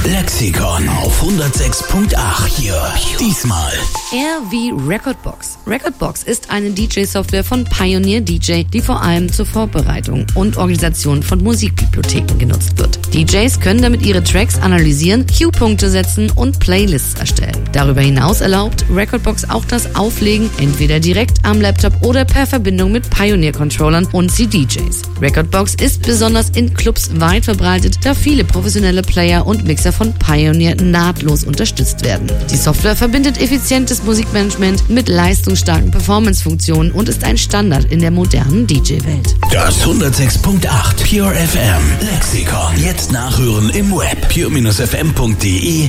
Lexikon auf 106.8 hier. Diesmal R wie Recordbox. Recordbox ist eine DJ-Software von Pioneer DJ, die vor allem zur Vorbereitung und Organisation von Musikbibliotheken genutzt wird. DJs können damit ihre Tracks analysieren, Cue-Punkte setzen und Playlists erstellen. Darüber hinaus erlaubt Recordbox auch das Auflegen, entweder direkt am Laptop oder per Verbindung mit Pioneer-Controllern und CDJs. Recordbox ist besonders in Clubs weit verbreitet, da viele professionelle Player und Mixer von Pioneer nahtlos unterstützt werden. Die Software verbindet effizientes Musikmanagement mit leistungsstarken Performance-Funktionen und ist ein Standard in der modernen DJ-Welt. das 106.8 Pure FM Lexikon. Jetzt nachhören im Web pure-fm.de